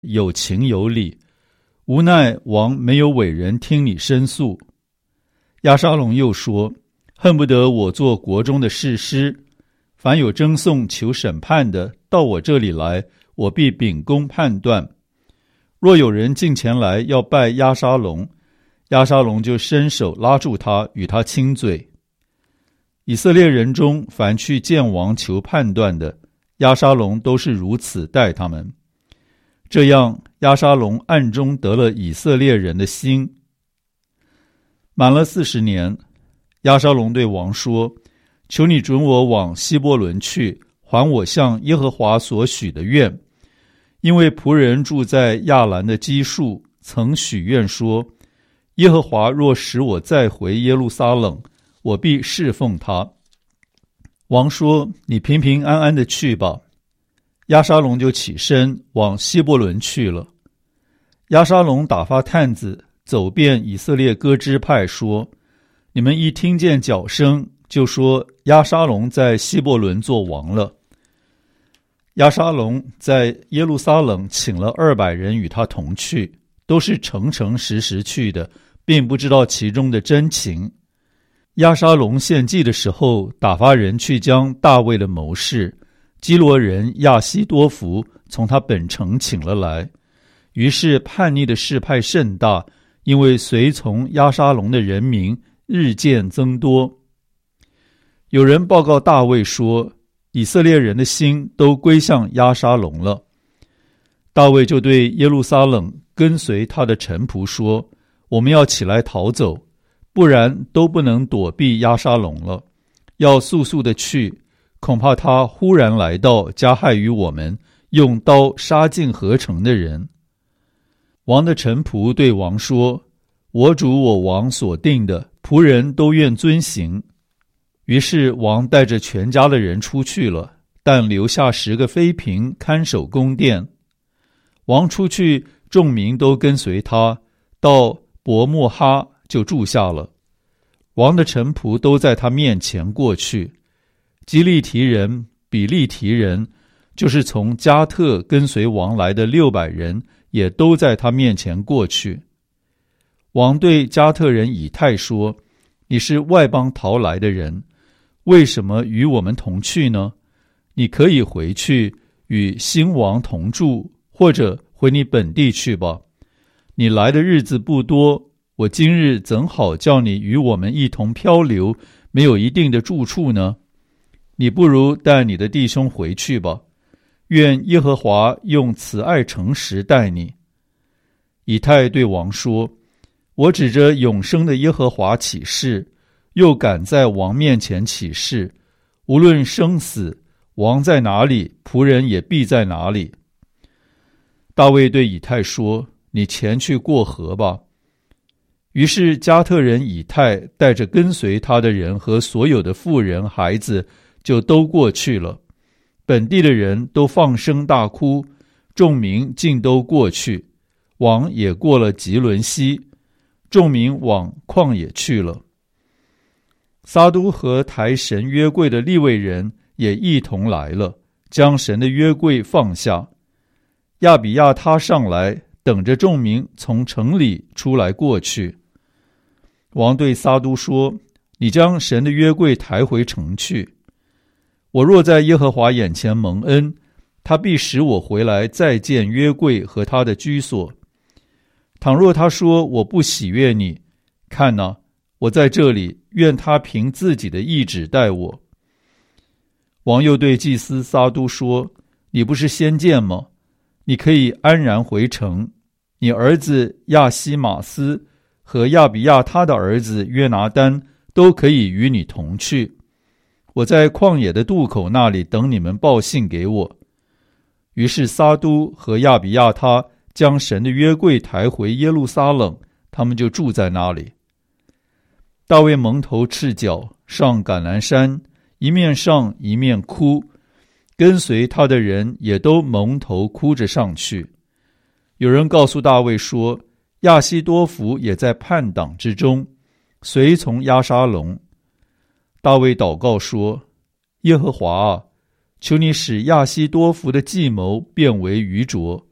有情有理，无奈王没有委人听你申诉。押沙龙又说，恨不得我做国中的士师，凡有争讼求审判的，到我这里来，我必秉公判断。若有人进前来要拜押沙龙，押沙龙就伸手拉住他，与他亲嘴。以色列人中凡去见王求判断的，押沙龙都是如此待他们。这样，押沙龙暗中得了以色列人的心。满了40年，押沙龙对王说，求你准我往希伯伦去，还我向耶和华所许的愿。因为仆人住在亚兰的基述，曾许愿说，耶和华若使我再回耶路撒冷，我必侍奉他。王说，你平平安安的去吧。押沙龙就起身往希伯伦去了。押沙龙打发探子走遍以色列各支派，说，你们一听见脚声，就说押沙龙在希伯伦做王了。押沙龙在耶路撒冷请了200人与他同去，都是诚诚实实去的，并不知道其中的真情。押沙龙献祭的时候，打发人去将大卫的谋士基罗人亚希多弗从他本城请了来。于是叛逆的事派甚大，因为随从押沙龙的人民日渐增多。有人报告大卫说，以色列人的心都归向押沙龙了。大卫就对耶路撒冷跟随他的臣仆说，我们要起来逃走，不然都不能躲避押沙龙了，要速速的去，恐怕他忽然来到，加害于我们，用刀杀尽合城的人。王的臣仆对王说，我主我王所定的，仆人都愿遵行。于是王带着全家的人出去了，但留下10个妃嫔看守宫殿。王出去，众民都跟随他，到伯莫哈就住下了。王的臣仆都在他面前过去。基利提人、比利提人，就是从加特跟随王来的600人，也都在他面前过去。王对加特人以太说，你是外邦逃来的人，为什么与我们同去呢？你可以回去与新王同住，或者回你本地去吧。你来的日子不多，我今日怎好叫你与我们一同漂流，没有一定的住处呢？你不如带你的弟兄回去吧，愿耶和华用慈爱诚实待你。以太对王说，我指着永生的耶和华起誓，又敢在王面前起誓，无论生死，王在哪里，仆人也必在哪里。大卫对以太说，你前去过河吧。于是加特人以太带着跟随他的人和所有的妇人孩子，就都过去了。本地的人都放声大哭，众民尽都过去。王也过了吉伦西，众民往旷野去了。撒都和抬神约柜的利未人也一同来了，将神的约柜放下。亚比亚他上来，等着众民从城里出来过去。王对撒都说，你将神的约柜抬回城去。我若在耶和华眼前蒙恩，他必使我回来再见约柜和他的居所。倘若他说我不喜悦你，看哪，我在这里，愿他凭自己的意志待我。王又对祭司撒都说，你不是先见吗？你可以安然回城，你儿子亚西马斯和亚比亚他的儿子约拿单都可以与你同去。我在旷野的渡口那里等你们报信给我。于是撒都和亚比亚他将神的约柜抬回耶路撒冷，他们就住在那里。大卫蒙头赤脚上橄榄山，一面上一面哭，跟随他的人也都蒙头哭着上去。有人告诉大卫说，亚希多弗也在叛党之中，随从押沙龙。大卫祷告说，耶和华啊，求你使亚希多弗的计谋变为愚拙，